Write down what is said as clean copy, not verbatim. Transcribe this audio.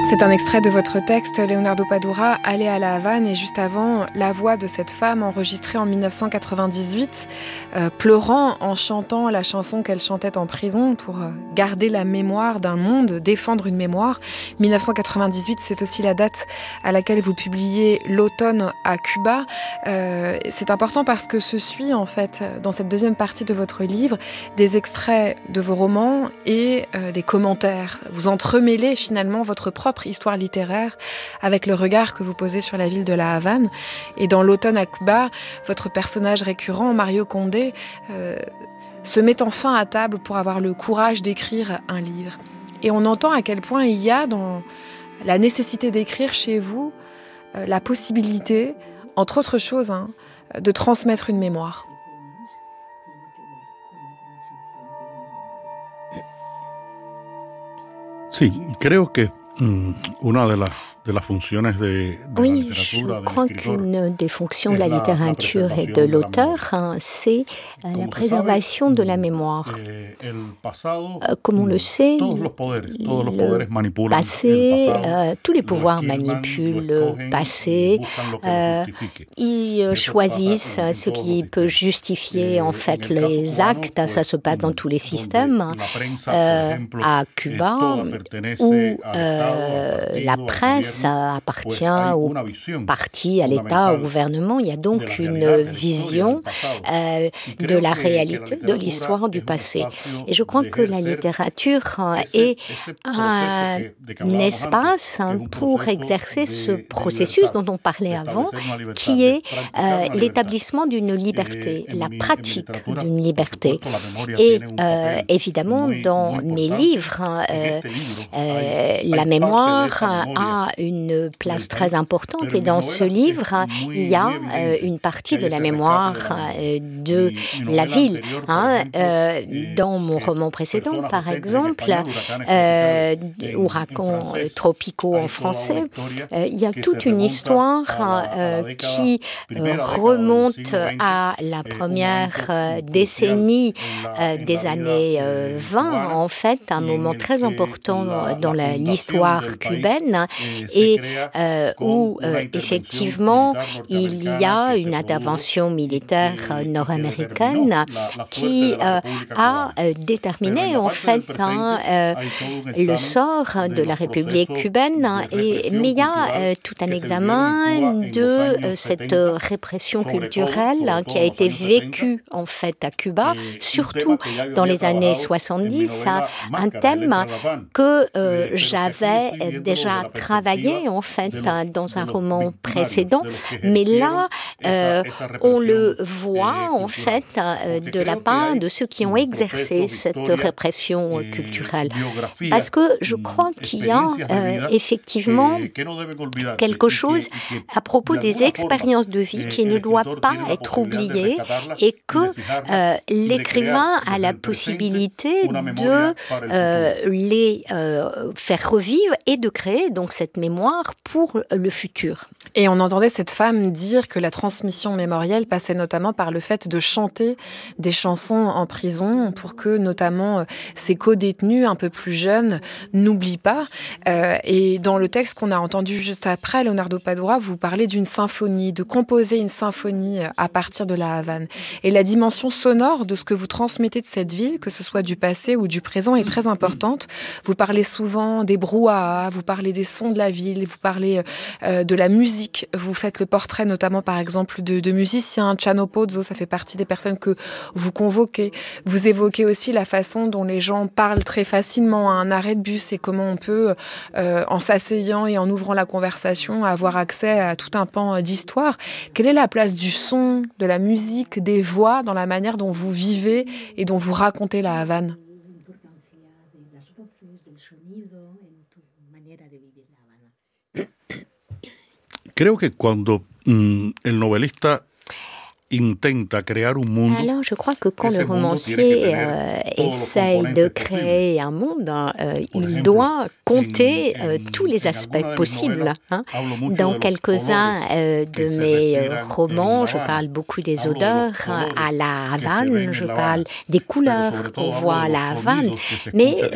C'est un extrait de votre texte, Leonardo Padura, Aller à la Havane, et juste avant, la voix de cette femme enregistrée en 1998, pleurant en chantant la chanson qu'elle chantait en prison pour garder la mémoire d'un monde, défendre une mémoire. 1998, c'est aussi la date à laquelle vous publiez L'automne à Cuba. C'est important parce que se suit en fait, dans cette deuxième partie de votre livre, des extraits de vos romans et des commentaires. Vous entremêlez finalement votre propre histoire littéraire avec le regard que vous posez sur la ville de la Havane. Et dans L'automne à Cuba, votre personnage récurrent, Mario Condé, se met enfin à table pour avoir le courage d'écrire un livre. Et on entend à quel point il y a dans la nécessité d'écrire chez vous la possibilité, entre autres choses, de transmettre une mémoire. Sí, creo que una de las funciones de la Oui, literatura, je del crois escritor, qu'une des fonctions de es la la littérature et de preservación de la l'auteur, memoria. c'est la Como se préservation sabe, de la mémoire. el pasado, Comme on le sait, todos los le poderes manipulan el passé, pasado, tous les lo pouvoirs esquilman, manipulent lo le escogen y passé, buscan lo que lo justifique. ils Eso choisissent pasa en ce todos qui los peut sistemas. justifier en En fait el caso les cubano, actes, ça se passe dans tous les donde systèmes. la prensa, por ejemplo, À Cuba, toda pertenece où al Estado, al partido, la al presse gobierno, appartient pues hay au una visión parti, à l'État, au fundamental gouvernement. Il y a de donc la une realidad, de la historia, vision del pasado. Y de creo la que la réalité, de literatura l'histoire du es un passé. espacio Et je crois de que la ejercer littérature ese est proceso un de que hablábamos antes, espace que es un pour proceso exercer ce de processus libertad, dont on parlait de avant, establecer una libertad, qui de est practicar una libertad. l'établissement d'une liberté, la En mi pratique literatura, d'une por liberté. supuesto, la memoria Et tiene un papel évidemment, muy dans mes importante. livres, En este libro hay la parte de mémoire esa memoria a une place del très país, importante. pero Et en mis dans ce novelas livre, es muy, il y a muy evidente une partie que de hay la ese rescate mémoire de la memoria. de Mi la novela ville. anterior, por ejemplo, Dans mon que roman précédent, Personas par de sexo en exemple, español, huracanes tropicales en Ouragans francés, tropicaux en hay toda una français, historia il y a que toute se une remonta histoire a la década, qui primera década del remonte siglo XX, à la un première momento décennie en des la vida années 20, cubana, en fait, un y moment en el très que important dans la fundación l'histoire del país cubaine se et crea con où una intervención effectivement militar il y norteamericana a que une se produjo intervention y militaire que nord-américaine determinó la suerte qui de la República a cubana. Pero en déterminé la en parte del fait presente hay todo un le examen sort de de la los République procesos cubaine, de mais il y a represión tout un cultural que se vivieron en examen Cuba en los de años cette 70, répression sobre culturelle qui todo a en los été años 70, vécue en fait à Cuba, un surtout tema que ya yo dans había les années trabajado en mi 70, novela un Máscaras, el thème Letra de la Habana, que pero que aquí j'avais estoy viéndolo déjà de la travaillé perspectiva en fait dans un de los roman victimarios, précédent, de los que mais ejercieron là esa on le represión voit en cultural. fait Porque de la creo que part hay de ceux qui ont exercé procesos, cette historias, répression culturelle. biografías, Parce que je crois qu'il y a experiencias de vida effectivement que no deben olvidarse quelque chose y que à propos de des alguna expériences forma de vie qui el ne doit escritor pas tiene la être posibilidad de oublié rescatarlas et y que de fijarlas y de l'écrivain crear a la desde el presente possibilité una de memoria para el futuro. les faire revivre et de créer donc cette mémoire pour le futur. Et on entendait cette femme dire que la transmission mémorielle passait notamment par le fait de chanter des chansons en prison pour que notamment ces co-détenus un peu plus jeunes n'oublient pas. Et dans le texte qu'on a entendu juste après, Leonardo Padura, vous parlez d'une symphonie, de composer une symphonie à partir de la Havane. Et la dimension sonore de ce que vous transmettez de cette ville, que ce soit du passé ou du présent, est très importante. Vous parlez souvent des brouhahas, vous parlez des sons de la ville, vous parlez de la musique. Vous faites le portrait notamment par exemple de musiciens. Chano Pozzo, ça fait partie des personnes que vous convoquez. Vous évoquez aussi la façon dont les gens parlent très facilement à un arrêt de bus et comment on peut, en s'asseyant et en ouvrant la conversation, avoir accès à tout un pan d'histoire. Quelle est la place du son, de la musique, des voix dans la manière dont vous vivez et dont vous racontez la Havane ? Creo que cuando el novelista intenta crear un mundo. Alors, je crois que quand le romancier essaye de créer un monde, il doit compter tous les aspects possibles. Dans quelques-uns de mes romans, je parle beaucoup des odeurs à la Havane, je parle des couleurs qu'on voit à la Havane, mais